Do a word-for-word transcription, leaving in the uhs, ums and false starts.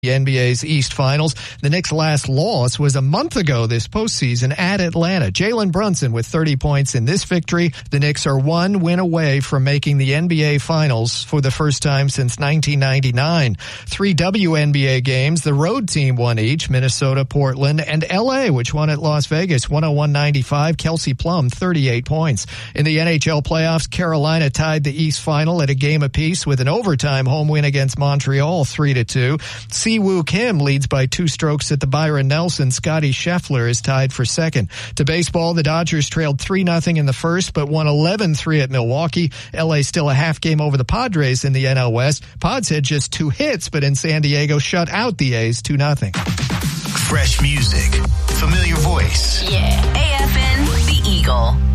The N B A's East Finals. The Knicks' last loss was a month ago this postseason at Atlanta. Jalen Brunson with thirty points in this victory. The Knicks are one win away from making the N B A Finals for the first time since nineteen ninety-nine. Three W N B A games. The road team won each. Minnesota, Portland, and L A, which won at Las Vegas one oh one ninety-five. Kelsey Plum, thirty-eight points. In the N H L playoffs, Carolina tied the East Final at a game apiece with an overtime home win against Montreal, three to two. Siwoo Kim leads by two strokes at the Byron Nelson. Scotty Scheffler is tied for second. To baseball, the Dodgers trailed three nothing in the first, but won eleven three at Milwaukee. L A still a half game over the Padres in the N L West. Pods had just two hits, but in San Diego shut out the A's two nothing. Fresh music, familiar voice. Yeah, A F N, The Eagle.